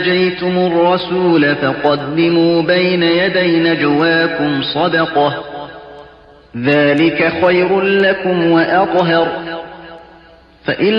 ناجيتم الرسول فقدموا بين يدي نجواكم صدقة ذلك خير لكم وأطهر فإن